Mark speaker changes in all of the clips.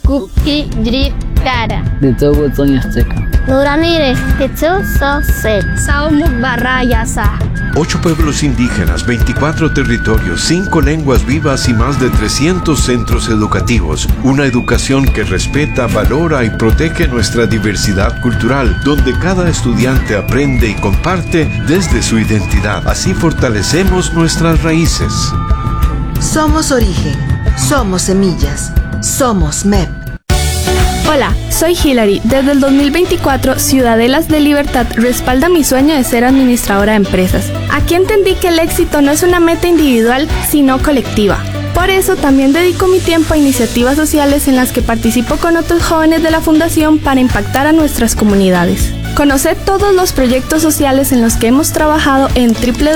Speaker 1: Kuki Drip Kara.
Speaker 2: Dito butong yasteka.
Speaker 1: Nuranire, Tetsu So Set. Saumuk Barayasa.
Speaker 3: 8 pueblos indígenas, 24 territorios, 5 lenguas vivas y más de 300 centros educativos. Una educación que respeta, valora y protege nuestra diversidad cultural, donde cada estudiante aprende y comparte desde su identidad. Así fortalecemos nuestras raíces.
Speaker 4: Somos origen, somos semillas, somos MEP.
Speaker 5: Hola, soy Hilary. Desde el 2024, Ciudadelas de Libertad respalda mi sueño de ser administradora de empresas. Aquí entendí que el éxito no es una meta individual, sino colectiva. Por eso también dedico mi tiempo a iniciativas sociales en las que participo con otros jóvenes de la Fundación para impactar a nuestras comunidades. Conoce todos los proyectos sociales en los que hemos trabajado en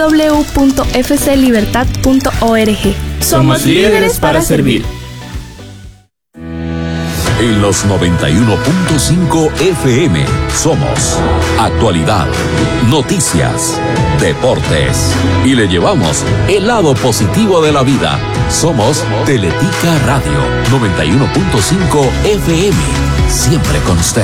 Speaker 5: www.fclibertad.org. Somos líderes para servir.
Speaker 6: En los 91.5 FM somos actualidad, noticias, deportes y le llevamos el lado positivo de la vida. Somos Teletica Radio 91.5 FM, siempre con usted.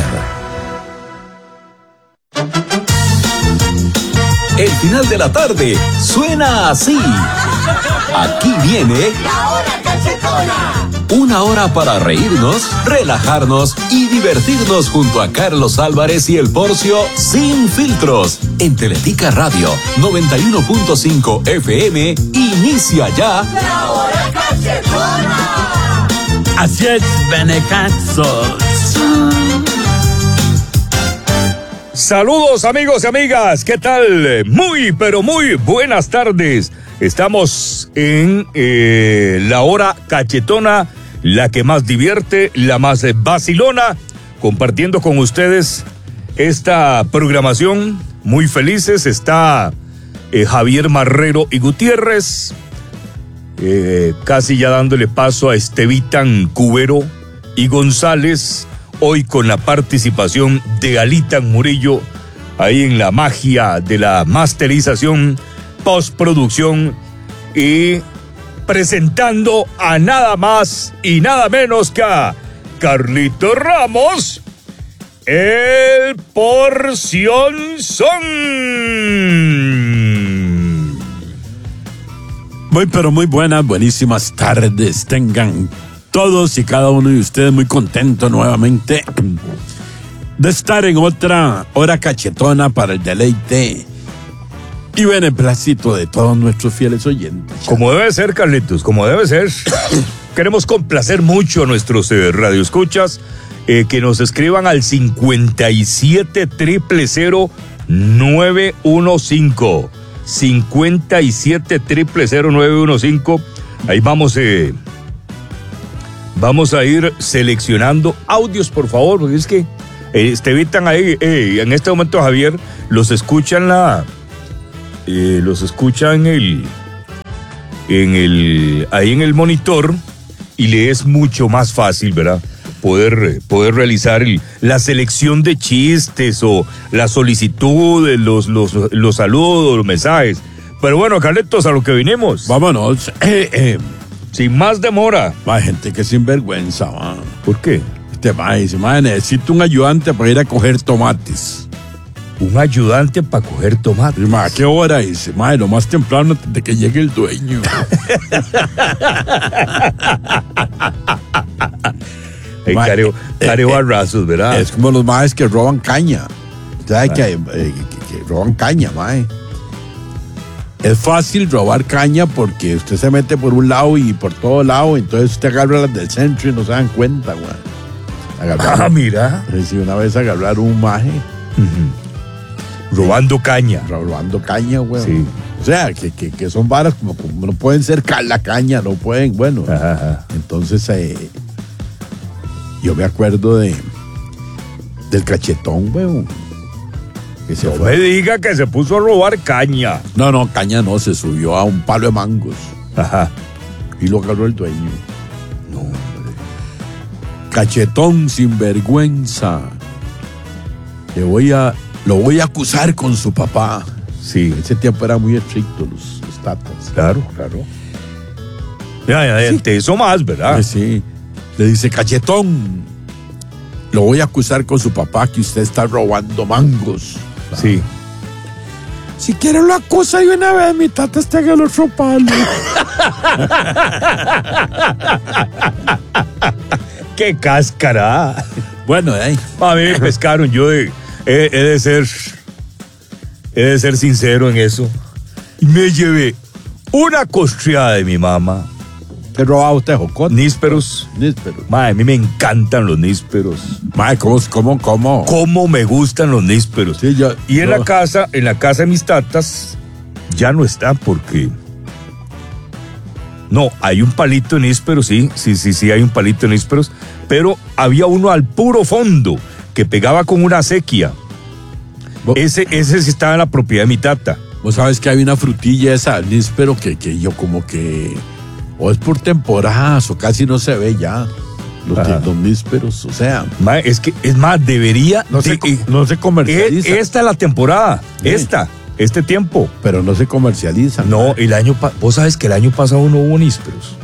Speaker 6: El final de la tarde suena así. Aquí viene La Hora Cachetona. Una hora para reírnos, relajarnos y divertirnos junto a Carlos Álvarez y el Porcio sin filtros. En Teletica Radio 91.5 FM inicia ya La Hora Cachetona.
Speaker 7: Así es, Benecazos.
Speaker 8: Saludos amigos y amigas, ¿qué tal? Muy, pero muy buenas tardes. Estamos en La Hora Cachetona, la que más divierte, la más vacilona, compartiendo con ustedes esta programación. Muy felices, está Javier Marrero y Gutiérrez, casi ya dándole paso a Estevitan Cubero y González, hoy con la participación de Alitan Murillo, ahí en la magia de la masterización, postproducción y presentando a nada más y nada menos que a Carlito Ramos, el Porción Son.
Speaker 7: Muy pero muy buenísimas tardes tengan todos y cada uno de ustedes. Muy contento nuevamente de estar en otra hora cachetona para el deleite y beneplácito de todos nuestros fieles oyentes.
Speaker 8: Como debe ser, Carlitos, como debe ser. Queremos complacer mucho a nuestros radioescuchas, que nos escriban al 57000915. 57000915. Ahí vamos a ir seleccionando audios, por favor, porque es que evitan ahí, en este momento, Javier, los escuchan ahí en el monitor, y le es mucho más fácil, ¿verdad? Poder realizar la selección de chistes o la solicitud, los saludos, los mensajes. Pero bueno, Carletos, a lo que vinimos.
Speaker 7: Vámonos.
Speaker 8: Sin más demora.
Speaker 7: Hay gente que es sinvergüenza, man.
Speaker 8: ¿Por qué?
Speaker 7: Dice, necesito un ayudante para ir a coger tomates.
Speaker 8: Un ayudante para coger tomates.
Speaker 7: Y, ¿a qué hora? Dice, lo más temprano de que llegue el dueño.
Speaker 8: Careo barrazos, ¿verdad?
Speaker 7: Es como los maes que roban caña. ¿Sabes que roban caña, mae? Es fácil robar caña porque usted se mete por un lado y por todo lado, entonces usted agarra las del centro y no se dan cuenta, güey.
Speaker 8: Mira.
Speaker 7: Sí, una vez agarraron un maje.
Speaker 8: Robando caña.
Speaker 7: Robando caña, güey.
Speaker 8: Sí.
Speaker 7: O sea, que son varas como no pueden ser la caña, no pueden, bueno.
Speaker 8: Ajá.
Speaker 7: Entonces, yo me acuerdo del cachetón, güey.
Speaker 8: No me diga que se puso a robar caña.
Speaker 7: No, caña no, se subió a un palo de mangos.
Speaker 8: Ajá.
Speaker 7: Y lo agarró el dueño.
Speaker 8: No, hombre.
Speaker 7: Cachetón sinvergüenza. Lo voy a acusar con su papá.
Speaker 8: Sí.
Speaker 7: En ese tiempo eran muy estrictos los tatas.
Speaker 8: Claro. Ya,
Speaker 7: sí.
Speaker 8: eso más, ¿verdad?
Speaker 7: Sí. Le dice, cachetón, lo voy a acusar con su papá que usted está robando mangos.
Speaker 8: Sí.
Speaker 7: Si quiere lo acusa de una vez, mi tata está en el otro palo.
Speaker 8: ¡Qué cáscara!
Speaker 7: Bueno,
Speaker 8: A mí me pescaron, yo he de ser sincero en eso. Y me llevé una costreada de mi mamá.
Speaker 7: ¿Te robaba usted jocote?
Speaker 8: Nísperos. Mae, a mí me encantan los nísperos.
Speaker 7: Mae, ¿cómo?
Speaker 8: ¿Cómo me gustan los nísperos?
Speaker 7: Sí,
Speaker 8: y en la casa de mis tatas, ya no están porque... No, hay un palito de nísperos, sí, hay un palito de nísperos, pero había uno al puro fondo que pegaba con una acequia. Ese sí estaba en la propiedad de mi tata.
Speaker 7: Vos sabes que hay una frutilla esa, níspero, que yo como que... O es por temporadas, o casi no se ve ya los nísperos, o sea...
Speaker 8: Ma, es más, debería...
Speaker 7: No se comercializa.
Speaker 8: Esta es la temporada, sí. Este tiempo.
Speaker 7: Pero no se comercializa.
Speaker 8: No, vos sabes que el año pasado no hubo nísperos.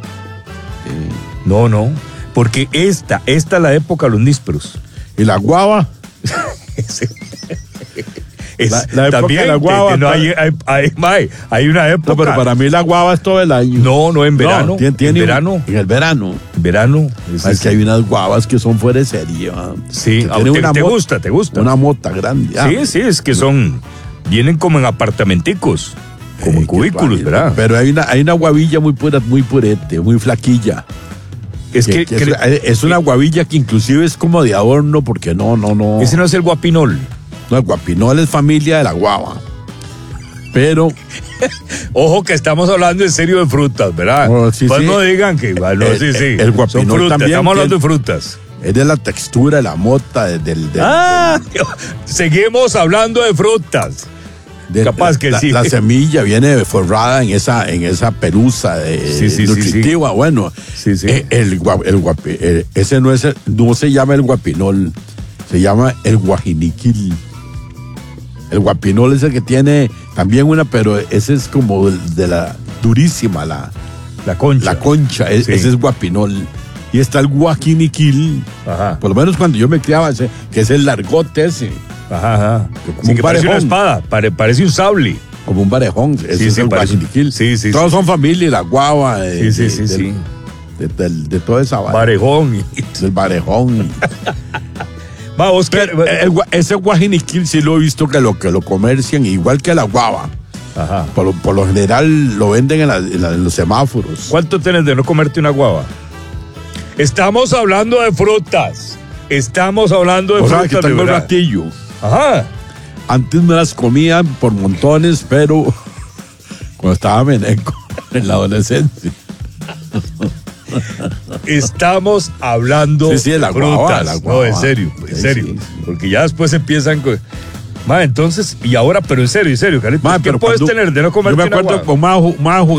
Speaker 8: No, porque esta es la época de los nísperos.
Speaker 7: ¿Y la guava? La época
Speaker 8: también,
Speaker 7: de la guava.
Speaker 8: No, hay una época.
Speaker 7: No, pero para mí la guava es todo el año.
Speaker 8: No, en verano.
Speaker 7: En verano. En el verano.
Speaker 8: Verano.
Speaker 7: Es que hay unas guavas que son fuera de serie.
Speaker 8: Sí, te gusta.
Speaker 7: Una mota grande.
Speaker 8: Sí, es que vienen como en apartamenticos, como en cubículos, ¿verdad?
Speaker 7: Pero hay una guavilla muy purete, muy flaquilla. Es una guavilla que inclusive es como de adorno, porque no.
Speaker 8: Ese no es el guapinol.
Speaker 7: No, el guapinol es familia de la guava. Pero...
Speaker 8: Ojo que estamos hablando en serio de frutas, ¿verdad? No digan que...
Speaker 7: El guapinol
Speaker 8: son frutas,
Speaker 7: también.
Speaker 8: Estamos hablando de frutas.
Speaker 7: Es de la textura de la mota,
Speaker 8: seguimos hablando de frutas. Capaz que sí.
Speaker 7: La semilla viene forrada en esa pelusa nutritiva.
Speaker 8: Sí.
Speaker 7: Bueno, ese no se llama el guapinol, se llama el guajiniquil. El guapinol es el que tiene también pero ese es como de la durísima, la concha. La concha, ese es guapinol. Y está el guajiniquil. Ajá. Por lo menos cuando yo me criaba, que es el largote ese.
Speaker 8: Ajá. Como que parece una espada, parece un sable.
Speaker 7: Como un barejón. Ese es el guajiniquil.
Speaker 8: Sí.
Speaker 7: Todos son familia, la guava.
Speaker 8: Sí.
Speaker 7: De toda esa vaina.
Speaker 8: Barejón.
Speaker 7: Del barejón.
Speaker 8: Vamos,
Speaker 7: ese guajiniquil sí lo he visto que lo comercian igual que la guava.
Speaker 8: Ajá.
Speaker 7: Por lo general lo venden en los semáforos.
Speaker 8: ¿Cuánto tienes de no comerte una guava? Estamos hablando de frutas.
Speaker 7: O sea, que tengo el ratillo.
Speaker 8: Ajá.
Speaker 7: Antes me las comían por montones, pero cuando estaba meneco en la adolescencia.
Speaker 8: Estamos hablando
Speaker 7: de la
Speaker 8: frutas.
Speaker 7: Guava.
Speaker 8: No, en serio. Sí. Porque ya después empiezan con... entonces, y ahora, pero en serio, Carlitos, ¿qué puedes tener de no comerte una guava?
Speaker 7: Yo me acuerdo con más